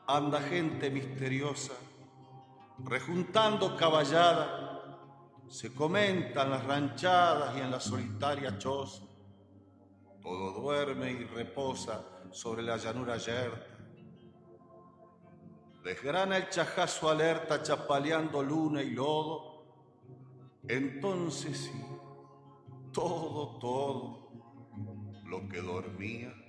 anda gente misteriosa, rejuntando caballada, se comentan las ranchadas y en la solitaria choza. Todo duerme y reposa sobre la llanura yerta. Desgrana el chajazo alerta chapaleando luna y lodo. Entonces sí, todo lo que dormía